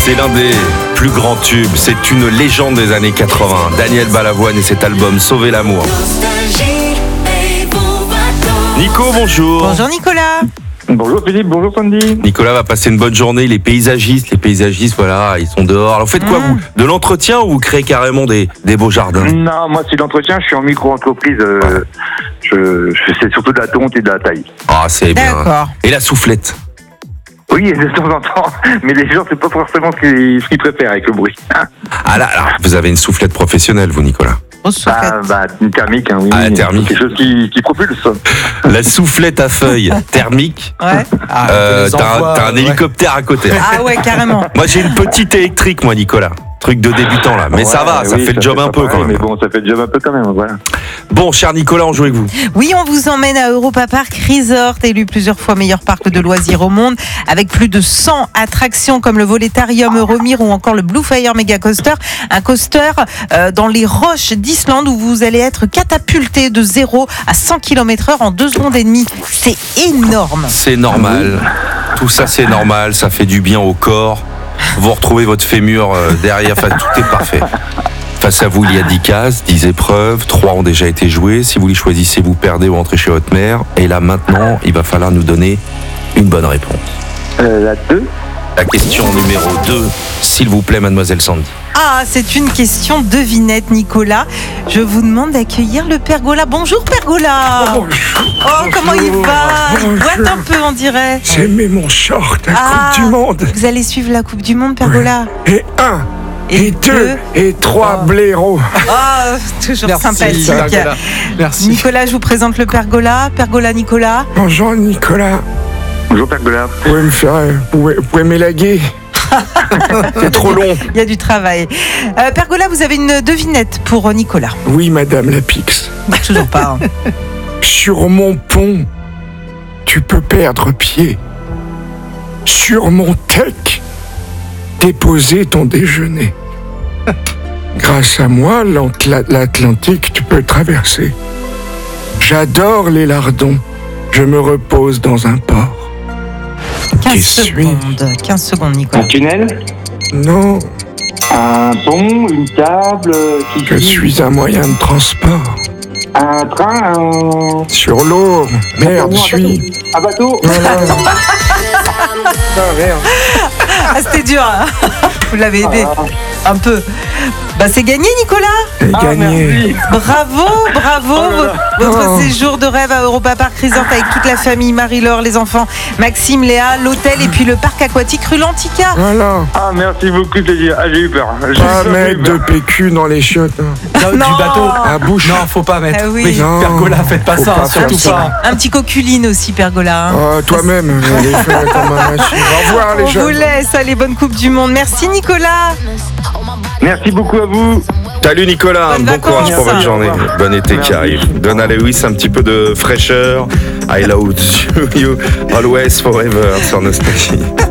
C'est l'un des plus grands tubes. C'est une légende des années 80. Daniel Balavoine et cet album Sauver l'amour. Nico, bonjour. Bonjour Nicolas. Bonjour Philippe, bonjour Sandy. Nicolas va passer une bonne journée. Les paysagistes, voilà, ils sont dehors. Alors, vous faites quoi, vous? De l'entretien ou vous créez carrément des beaux jardins? Non, moi c'est l'entretien, je suis en micro-entreprise. Je fais surtout de la tonte et de la taille. Ah, c'est bien. D'accord. Et la soufflette? Oui, de temps en temps, mais les gens, c'est pas forcément ce qu'ils préfèrent avec le bruit. Ah là, vous avez une soufflette professionnelle, vous, Nicolas? Une thermique, hein, oui. Ah, thermique. Quelque chose qui propulse. La soufflette à feuilles thermique. Ouais. T'as un hélicoptère à côté. Ah ouais, carrément. Moi, j'ai une petite électrique, moi, Nicolas. Truc de débutant, là. Mais ça va, ça fait le job un peu, quand même. Mais bon, ça fait le job un peu quand même, voilà. Bon, cher Nicolas, on joue avec vous. Oui, on vous emmène à Europa Park Resort, élu plusieurs fois meilleur parc de loisirs au monde, avec plus de 100 attractions comme le Voletarium Euromir ou encore le Blue Fire Mega Coaster. Un coaster dans les roches d'Islande où vous allez être catapulté de 0 à 100 km/h en 2 secondes et demie. C'est énorme. C'est normal. Tout ça, c'est normal. Ça fait du bien au corps. Vous retrouvez votre fémur derrière. Enfin, tout est parfait. Face à vous, il y a 10 cases, 10 épreuves, 3 ont déjà été jouées. Si vous les choisissez, vous perdez ou rentrez chez votre mère. Et là, maintenant, il va falloir nous donner une bonne réponse. La 2. La question numéro 2, s'il vous plaît, mademoiselle Sandy. Ah, c'est une question devinette, Nicolas. Je vous demande d'accueillir le Pergola. Bonjour, Pergola. Oh, comment il va? Il boite un peu, on dirait. J'ai mis mon short à Coupe du Monde. Vous allez suivre la Coupe du Monde, Pergola? Et 1, et 2, et 3 blaireaux. Oh, toujours sympathique. Merci. Nicolas, je vous présente le Pergola. Pergola, Nicolas. Bonjour Nicolas. Bonjour Pergola. Vous pouvez m'élaguer? C'est trop long. Il y a du travail. Pergola, vous avez une devinette pour Nicolas. Oui, madame la Pix. Toujours pas. Sur mon pont, tu peux perdre pied. Sur mon tech, déposer ton déjeuner. Grâce à moi, l'Atlantique, tu peux traverser. J'adore les lardons. Je me repose dans un port. 15 secondes. 15 secondes, Nicolas. Un tunnel? Non, Un pont? Une table? je suis un moyen de transport. Un train? Sur l'eau, merde, je suis. Un bateau? Voilà. Ah, c'était dur. Hein. Vous l'avez aidé. Un peu. Bah, c'est gagné, Nicolas. J'ai gagné. Merci. Bravo. Votre Oh. séjour de rêve à Europa Park Resort avec toute la famille, Marie-Laure, les enfants, Maxime, Léa, l'hôtel et puis le parc aquatique rue Lantica. Voilà. Ah, merci beaucoup, j'ai eu peur. Pas mettre de PQ dans les chiottes. Hein. Non. Du bateau. À bouche. Non, faut pas mettre. Ah oui. Non, Pergola, faites pas faut ça, pas surtout faire pas. Un petit coculine aussi, Pergola. Hein. Toi-même, les fais comme un machine. Au revoir les On vous jeunes. laisse, allez, bonne Coupe du Monde. Merci, Nicolas. Merci beaucoup à vous. Salut Nicolas, Bonnes bon courage pour vacances. votre journée. Bon été qui arrive. Donna Lewis, un petit peu de fraîcheur. I love you, always, forever sur Nostalgie.